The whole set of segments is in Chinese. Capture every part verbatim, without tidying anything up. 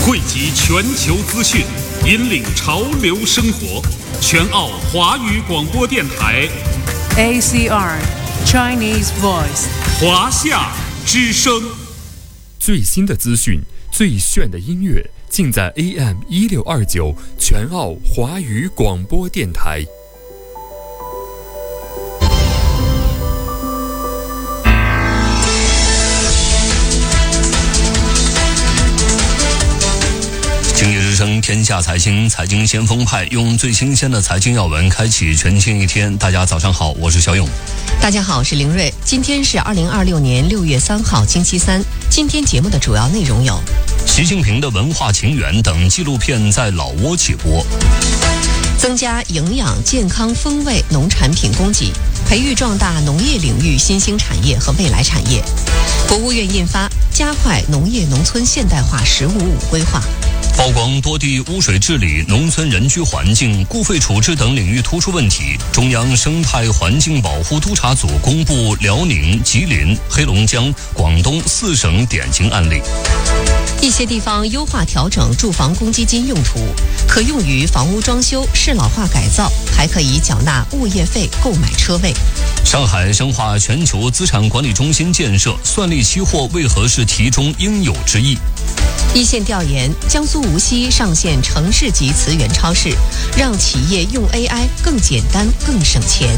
汇集全球资讯，引领潮流生活。全澳华语广播电台 A C R Chinese Voice 华夏之声。 最新的资讯，最炫的音乐，尽在 A M 一六二九全澳华语广播电台。 经济之声天下财经，财经先锋派用最新鲜的财经要闻开启全新一天。大家早上好，我是小勇。 大家好，我是凌瑞。今天是二零二六年六月三号，星期三。今天节目的主要内容有： 习近平的文化情缘等纪录片在老挝起播； 增加营养、健康、风味农产品供给，培育壮大农业领域新兴产业和未来产业；国务院印发加快农业农村现代化“十五五”规划； 曝光多地污水治理、农村人居环境、固废处置等领域突出问题，中央生态环境保护督察组公布辽宁、吉林、黑龙江、广东四省典型案例。 一些地方优化调整住房公积金用途，可用于房屋装修、适老化改造，还可以缴纳物业费购买车位。 上海深化全球资产管理中心建设，算力期货为何是题中应有之义？ 一线调研，江苏无锡上线城市级词源超市，让企业用 A I 更简单、更省钱。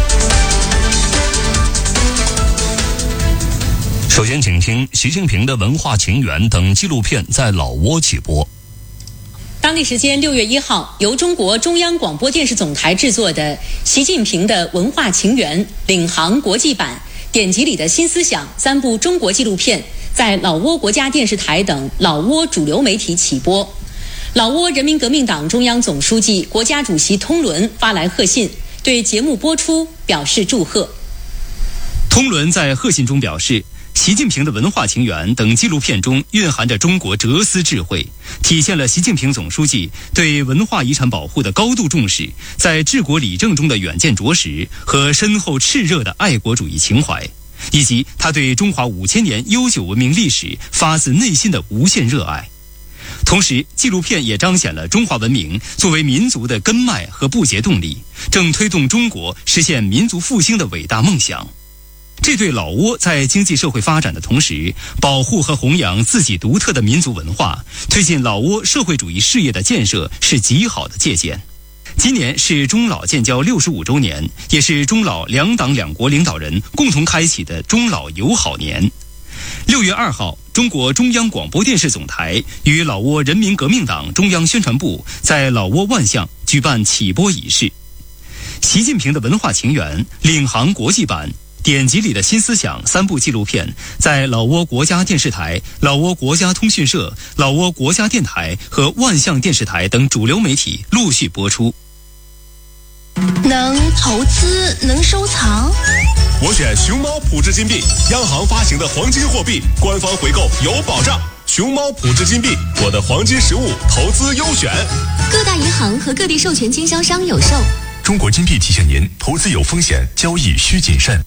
首先请听习近平的文化情缘等纪录片在老挝起播。 当地时间六月一号，由中国中央广播电视总台制作的《习近平的文化情缘》领航国际版、典籍里的新思想三部中国纪录片在老挝国家电视台等老挝主流媒体起播。老挝人民革命党中央总书记、国家主席通伦发来贺信，对节目播出表示祝贺。 通伦在贺信中表示，习近平的文化情缘等纪录片中蕴含着中国哲思智慧，体现了习近平总书记对文化遗产保护的高度重视，在治国理政中的远见卓识和深厚炽热的爱国主义情怀，以及他对中华五千年悠久文明历史发自内心的无限热爱。同时，纪录片也彰显了中华文明作为民族的根脉和不竭动力，正推动中国实现民族复兴的伟大梦想。这对老挝在经济社会发展的同时，保护和弘扬自己独特的民族文化，推进老挝社会主义事业的建设是极好的借鉴。今年是中老建交六十五周年，也是中老两党两国领导人共同开启的中老友好年。六月二号，中国中央广播电视总台与老挝人民革命党中央宣传部在老挝万象举办起播仪式。习近平的文化情缘领航国际版、典籍里的新思想三部纪录片在老挝国家电视台、老挝国家通讯社、老挝国家电台和万象电视台等主流媒体陆续播出。 能投资，能收藏， 我选熊猫普智金币，央行发行的黄金货币，官方回购有保障。熊猫普智金币，我的黄金实物投资优选。 各大银行和各地授权经销商有售。 中国金币提醒您，投资有风险，交易需谨慎。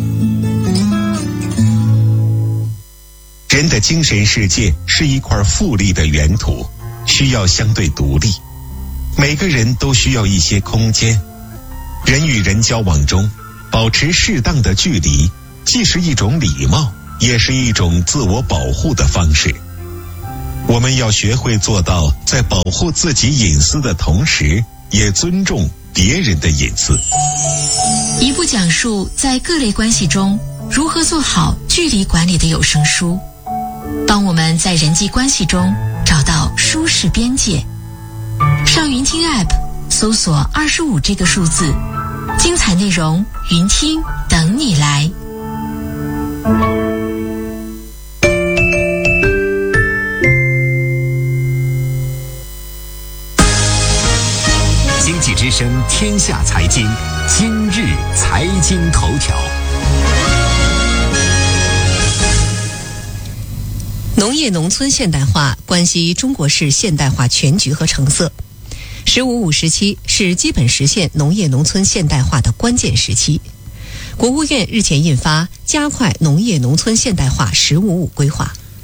人的精神世界是一块富丽的原土，需要相对独立。每个人都需要一些空间。人与人交往中，保持适当的距离，既是一种礼貌，也是一种自我保护的方式。我们要学会做到，在保护自己隐私的同时，也尊重别人的隐私。 一部讲述在各类关系中如何做好距离管理的有声书，帮我们在人际关系中找到舒适边界。上云听 App 搜索二十五这个数字，精彩内容云听等你来。 经济之声天下财经，今日财经头条。 农业农村现代化关系中国式现代化全局和成色。十五五时期是基本实现农业农村现代化的关键时期。国务院日前印发《加快农业农村现代化“十五五”规划》。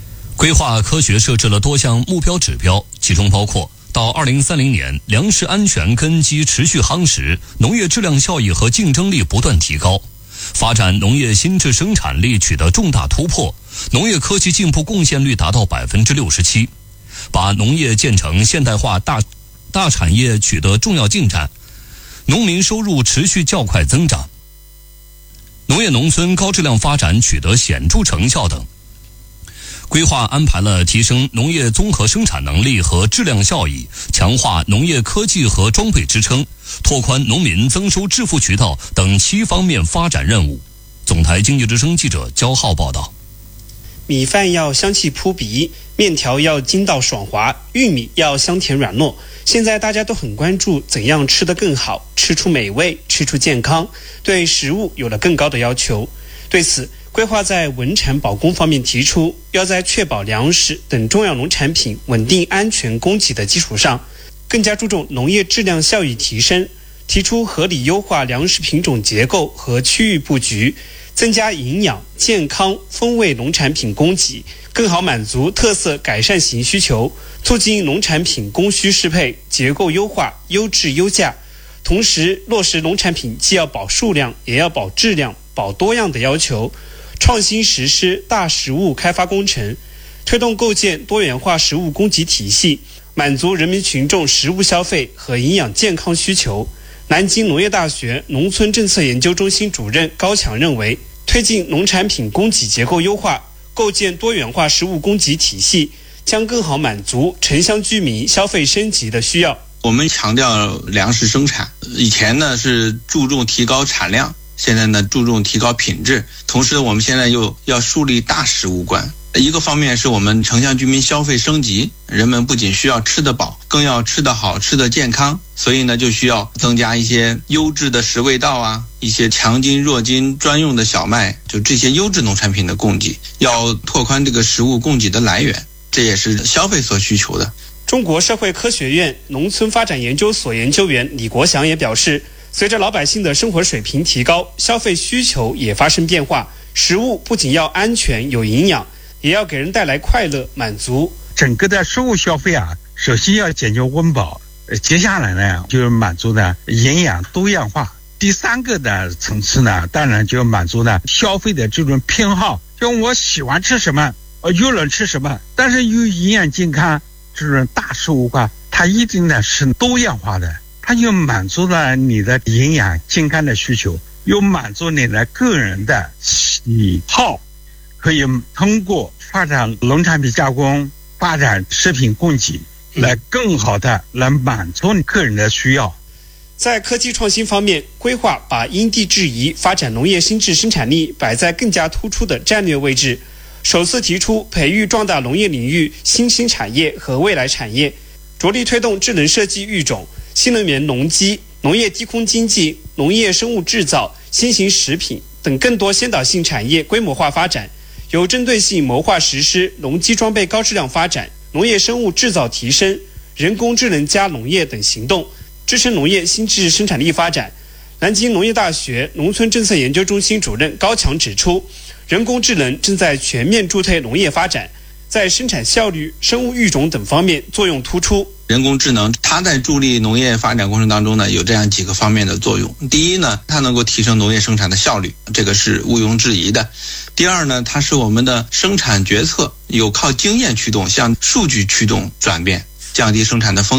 规划科学设置了多项目标指标，其中包括到二零三零年，粮食安全根基持续夯实，农业质量效益和竞争力不断提高，发展农业新质生产力取得重大突破，农业科技进步贡献率达到百分之六十七，把农业建成现代化大大产业取得重要进展，农民收入持续较快增长，农业农村高质量发展取得显著成效等。规划安排了提升农业综合生产能力和质量效益，强化农业科技和装备支撑，拓宽农民增收致富渠道等七方面发展任务。总台经济之声记者焦浩报道。 米饭要香气扑鼻，面条要筋道爽滑，玉米要香甜软糯。现在大家都很关注怎样吃得更好，吃出美味，吃出健康，对食物有了更高的要求。对此，规划在稳产保供方面提出，要在确保粮食等重要农产品稳定安全供给的基础上，更加注重农业质量效益提升，提出合理优化粮食品种结构和区域布局，增加营养、健康、风味农产品供给，更好满足特色改善型需求，促进农产品供需适配、结构优化、优质优价。同时，落实农产品既要保数量，也要保质量、保多样的要求，创新实施大食物开发工程，推动构建多元化食物供给体系，满足人民群众食物消费和营养健康需求。南京农业大学农村政策研究中心主任高强认为，推进农产品供给结构优化，构建多元化食物供给体系，将更好满足城乡居民消费升级的需要。 我们强调粮食生产，以前呢是注重提高产量，现在呢注重提高品质，同时我们现在又要树立大食物观。一个方面是我们城乡居民消费升级，人们不仅需要吃得饱，更要吃得好，吃得健康，所以呢就需要增加一些优质的食味道啊，一些强筋弱筋专用的小麦，就这些优质农产品的供给，要拓宽这个食物供给的来源，这也是消费所需求的。 中国社会科学院农村发展研究所研究员李国祥也表示，随着老百姓的生活水平提高，消费需求也发生变化，食物不仅要安全有营养，也要给人带来快乐满足。 整个的食物消费啊，首先要解决温饱，接下来呢就是满足呢营养多样化。第三个的层次呢，当然就满足呢消费的这种偏好，就我喜欢吃什么，我又能吃什么，但是有营养健康这种大食物化，它一定呢是多样化的，它又满足了你的营养健康的需求，又满足你的个人的喜好，可以通过发展农产品加工、发展食品供给，来更好的来满足你个人的需要。 在科技创新方面，规划把因地制宜发展农业新质生产力摆在更加突出的战略位置，首次提出培育壮大农业领域新兴产业和未来产业，着力推动智能设计育种、新能源农机、农业低空经济、农业生物制造、新型食品等更多先导性产业规模化发展，有针对性谋划实施农机装备高质量发展、农业生物制造提升、人工智能加农业等行动，支撑农业新质生产力发展。南京农业大学农村政策研究中心主任高强指出，人工智能正在全面助推农业发展，在生产效率、生物育种等方面作用突出。 人工智能它在助力农业发展过程当中呢，有这样几个方面的作用。第一呢，它能够提升农业生产的效率，这个是毋庸置疑的。第二呢，它使我们的生产决策有靠经验驱动向数据驱动转变，降低生产的风险。